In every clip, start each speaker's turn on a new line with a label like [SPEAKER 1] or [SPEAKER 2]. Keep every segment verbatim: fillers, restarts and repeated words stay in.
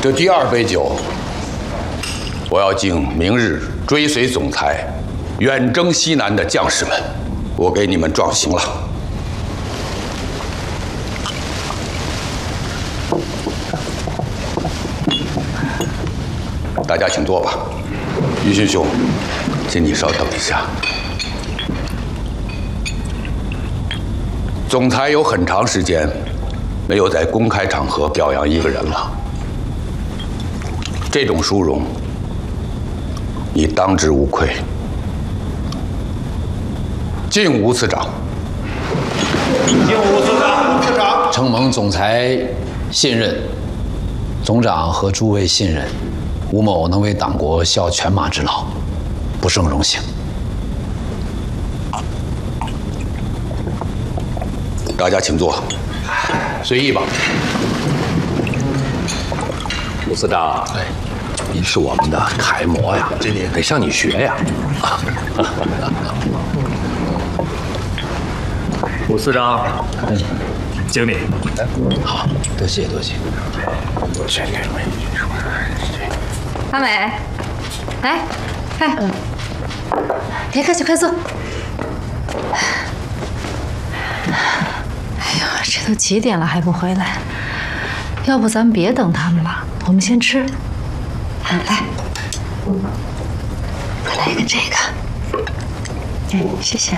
[SPEAKER 1] 这第二杯酒，我要敬明日追随总裁远征西南的将士们，我给你们壮行了。大家请坐吧。于勋兄，请你稍等一下。总裁有很长时间没有在公开场合表扬一个人了，这种殊荣，你当之无愧。敬吴次长。
[SPEAKER 2] 敬吴次长。次长，
[SPEAKER 3] 承蒙总裁信任，总长和诸位信任，吴某能为党国效犬马之劳，不胜荣幸。
[SPEAKER 1] 大家请坐，随意吧。
[SPEAKER 4] 吴司长，哎，您是我们的楷模呀，得向你学呀。
[SPEAKER 2] 吴司长，敬你。
[SPEAKER 3] 好，多谢多谢。
[SPEAKER 5] 阿美，来，看，嗯，别客气，快坐。哎呦，这都几点了还不回来？要不咱们别等他们了，我们先吃。来，再来一个这个。哎，谢谢。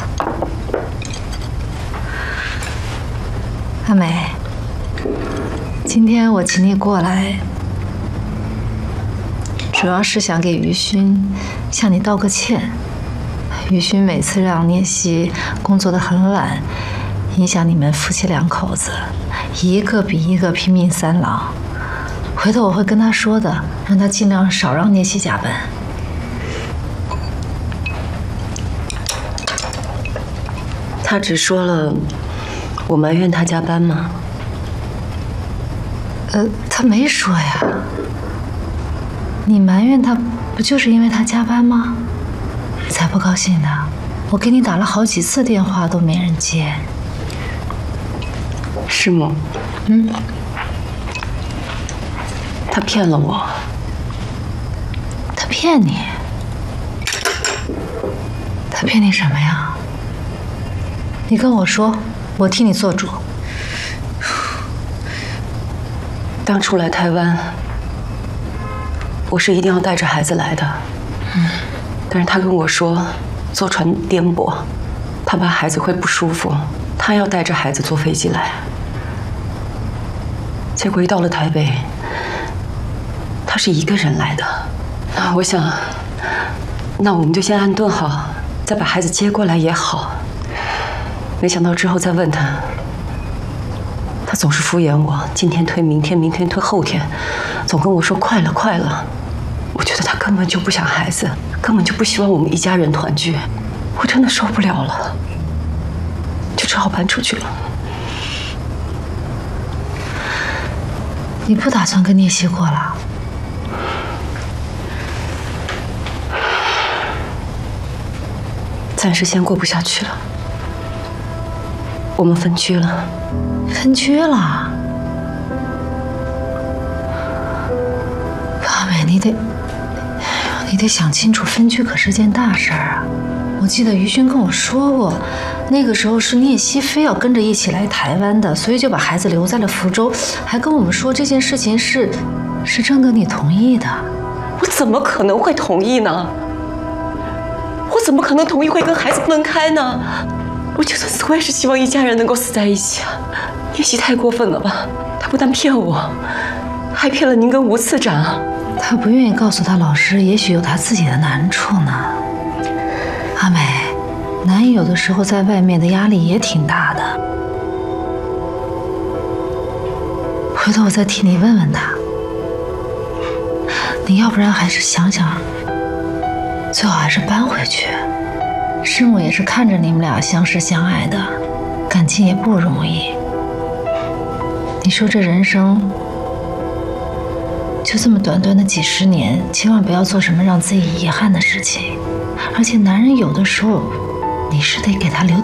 [SPEAKER 5] 阿美，今天我请你过来，主要是想给于勋向你道个歉。于勋每次让聂西工作得很晚，影响你们夫妻两口子，一个比一个拼命三郎。回头我会跟他说的，让他尽量少让聂西加班。
[SPEAKER 6] 他只说了我埋怨他加班吗？
[SPEAKER 5] 呃，他没说呀。你埋怨他，不就是因为他加班吗？你才不高兴呢！我给你打了好几次电话都没人接。
[SPEAKER 6] 是吗？
[SPEAKER 5] 嗯。
[SPEAKER 6] 他骗了我。
[SPEAKER 5] 他骗你？他骗你什么呀？你跟我说，我替你做主。
[SPEAKER 6] 当初来台湾，我是一定要带着孩子来的。嗯。但是他跟我说，坐船颠簸，他怕孩子会不舒服，他要带着孩子坐飞机来。结果一到了台北，他是一个人来的。啊，我想，那我们就先安顿好，再把孩子接过来也好。没想到之后再问他，他总是敷衍我，今天推明天，明天推后天，总跟我说快了快了。我觉得他根本就不想孩子，根本就不希望我们一家人团聚。我真的受不了了，就只好搬出去了。
[SPEAKER 5] 你不打算跟聂西过了？
[SPEAKER 6] 暂时先过不下去了。我们分居了。
[SPEAKER 5] 分居了？阿美，你得，你得想清楚，分居可是件大事儿啊！我记得于勋跟我说过，那个时候是聂西非要跟着一起来台湾的，所以就把孩子留在了福州，还跟我们说这件事情是，是征得你同意的。
[SPEAKER 6] 我怎么可能会同意呢？我怎么可能同意会跟孩子分开呢？我就算死，我也是希望一家人能够死在一起啊！聂西太过分了吧？他不但骗我，还骗了您跟吴次长。
[SPEAKER 5] 他不愿意告诉他老师，也许有他自己的难处呢。阿美，男人有的时候在外面的压力也挺大的。回头我再替你问问他。你要不然还是想想，最好还是搬回去。师母也是看着你们俩相识相爱的，感情也不容易。你说这人生就这么短短的几十年，千万不要做什么让自己遗憾的事情。而且男人有的时候，你是得给他留